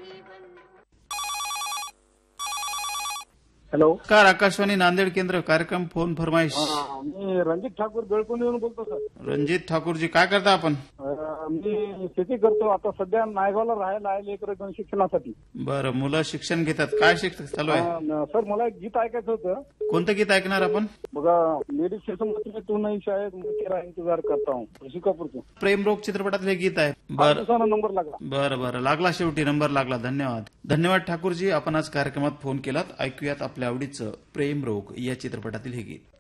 Hello, नमस्कार. आकाशवाणी नांदेड केंद्र, कार्यक्रम फोन फरमाईश. मी रणजित ठाकूर बेळकुंडीवरून बोलतो सर. रणजित ठाकूरजी, काय करता आपण? मी शेती करतो. आता सध्या नायगावला राहायला आहे लेकरं शिक्षणासाठी. बरं, मुलं शिक्षण घेतात. काय शिक्षण चालू आहे? सर मला एक गीत ऐकायचं होतं. कोणतं गीत ऐकणार आपण? बघा, लेडीज स्टेशन मध्ये तू नाही शायद मैं तेरा इंतजार करता हूँ, ऋषी कपूरचं प्रेमरोग चित्रपटातलं हे गीत आहे. बरं नंबर लागला. बरं लागला, शेवटी नंबर लागला. धन्यवाद ठाकूरजी, आपण आज कार्यक्रमात फोन केलात. ऐकूयात आपल्या आवडीचं प्रेमरोग या चित्रपटातील हे गीत.